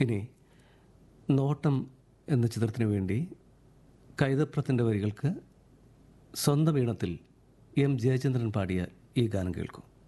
ഇനി നോട്ടം എന്ന ചിത്രത്തിന് വേണ്ടി കൈതപ്രത്തിൻ്റെ വരികൾക്ക് സ്വന്തം ഈണത്തിൽ എം ജയചന്ദ്രൻ പാടിയ ഈ ഗാനം കേൾക്കൂ.